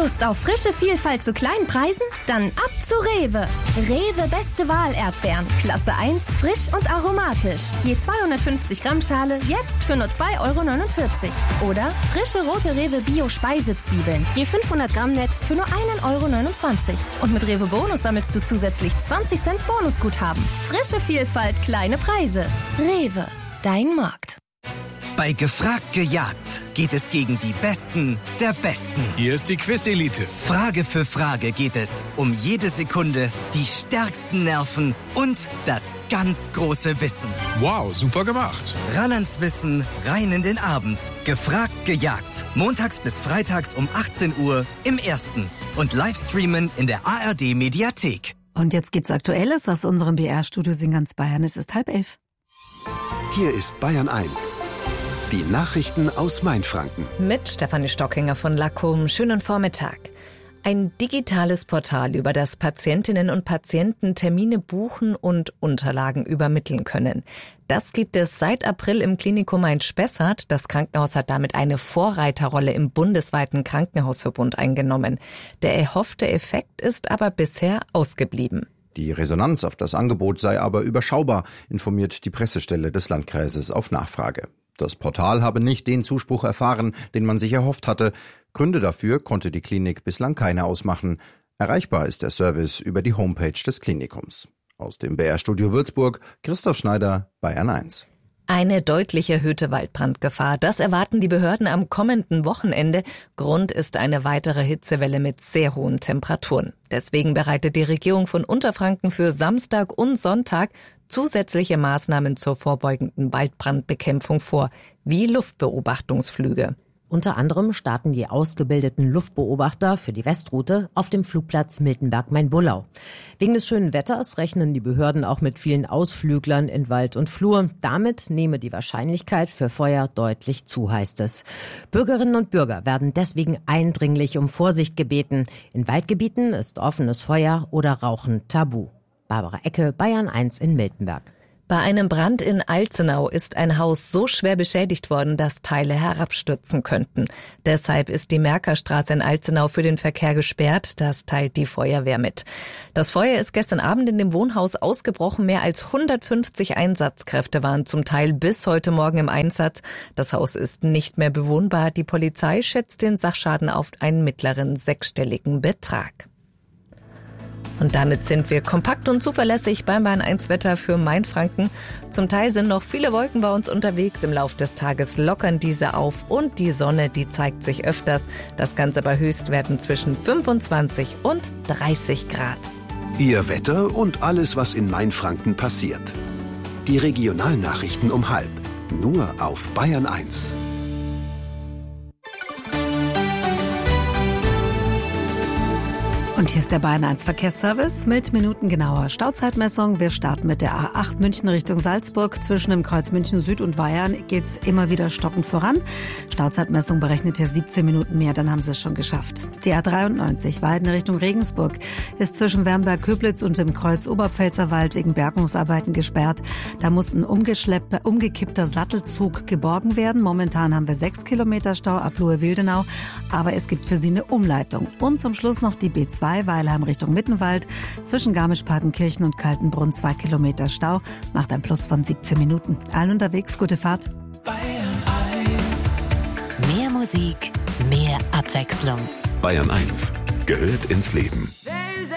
Lust auf frische Vielfalt zu kleinen Preisen? Dann ab zu Rewe. Rewe Beste Wahl Erdbeeren. Klasse 1, frisch und aromatisch. Je 250 Gramm Schale, jetzt für nur 2,49 €. Oder frische rote Rewe Bio Speisezwiebeln. Je 500 Gramm Netz für nur 1,29 €. Und mit Rewe Bonus sammelst du zusätzlich 20 Cent Bonusguthaben. Frische Vielfalt, kleine Preise. Rewe, dein Markt. Bei Gefragt gejagt geht es gegen die Besten der Besten. Hier ist die Quiz-Elite. Frage für Frage geht es um jede Sekunde, die stärksten Nerven und das ganz große Wissen. Wow, super gemacht. Ran ans Wissen, rein in den Abend. Gefragt gejagt. Montags bis freitags um 18 Uhr im Ersten. Und Livestreamen in der ARD-Mediathek. Und jetzt gibt's Aktuelles aus unserem BR-Studio in ganz Bayern. Es ist 10:30. Hier ist Bayern 1. Die Nachrichten aus Mainfranken. Mit Stefanie Stockinger von Lackum. Schönen Vormittag. Ein digitales Portal, über das Patientinnen und Patienten Termine buchen und Unterlagen übermitteln können. Das gibt es seit April im Klinikum Mainz-Spessart. Das Krankenhaus hat damit eine Vorreiterrolle im bundesweiten Krankenhausverbund eingenommen. Der erhoffte Effekt ist aber bisher ausgeblieben. Die Resonanz auf das Angebot sei aber überschaubar, informiert die Pressestelle des Landkreises auf Nachfrage. Das Portal habe nicht den Zuspruch erfahren, den man sich erhofft hatte. Gründe dafür konnte die Klinik bislang keine ausmachen. Erreichbar ist der Service über die Homepage des Klinikums. Aus dem BR-Studio Würzburg, Christoph Schneider, Bayern 1. Eine deutlich erhöhte Waldbrandgefahr. Das erwarten die Behörden am kommenden Wochenende. Grund ist eine weitere Hitzewelle mit sehr hohen Temperaturen. Deswegen bereitet die Regierung von Unterfranken für Samstag und Sonntag zusätzliche Maßnahmen zur vorbeugenden Waldbrandbekämpfung vor, wie Luftbeobachtungsflüge. Unter anderem starten die ausgebildeten Luftbeobachter für die Westroute auf dem Flugplatz Miltenberg-Main-Bullau. Wegen des schönen Wetters rechnen die Behörden auch mit vielen Ausflüglern in Wald und Flur. Damit nehme die Wahrscheinlichkeit für Feuer deutlich zu, heißt es. Bürgerinnen und Bürger werden deswegen eindringlich um Vorsicht gebeten. In Waldgebieten ist offenes Feuer oder Rauchen tabu. Barbara Ecke, Bayern 1 in Miltenberg. Bei einem Brand in Alzenau ist ein Haus so schwer beschädigt worden, dass Teile herabstürzen könnten. Deshalb ist die Merkerstraße in Alzenau für den Verkehr gesperrt. Das teilt die Feuerwehr mit. Das Feuer ist gestern Abend in dem Wohnhaus ausgebrochen. Mehr als 150 Einsatzkräfte waren zum Teil bis heute Morgen im Einsatz. Das Haus ist nicht mehr bewohnbar. Die Polizei schätzt den Sachschaden auf einen mittleren sechsstelligen Betrag. Und damit sind wir kompakt und zuverlässig beim Bayern 1 Wetter für Mainfranken. Zum Teil sind noch viele Wolken bei uns unterwegs. Im Laufe des Tages lockern diese auf und die Sonne, die zeigt sich öfters. Das Ganze bei Höchstwerten zwischen 25 und 30 Grad. Ihr Wetter und alles, was in Mainfranken passiert. Die Regionalnachrichten um 12:30. Nur auf Bayern 1. Und hier ist der Bayern 1 Verkehrsservice mit minutengenauer Stauzeitmessung. Wir starten mit der A8 München Richtung Salzburg. Zwischen dem Kreuz München Süd und Weyern geht's immer wieder stockend voran. Stauzeitmessung berechnet hier 17 Minuten mehr, dann haben sie es schon geschafft. Die A93 Weiden Richtung Regensburg ist zwischen Wernberg-Köblitz und dem Kreuz Oberpfälzerwald wegen Bergungsarbeiten gesperrt. Da muss ein umgekippter Sattelzug geborgen werden. Momentan haben wir 6 Kilometer Stau ab Lohe-Wildenau, aber es gibt für Sie eine Umleitung. Und zum Schluss noch die B2 Weilheim Richtung Mittenwald. Zwischen Garmisch-Partenkirchen und Kaltenbrunn 2 Kilometer Stau. Macht ein Plus von 17 Minuten. Allen unterwegs, gute Fahrt. Bayern 1. Mehr Musik, mehr Abwechslung. Bayern 1 gehört ins Leben.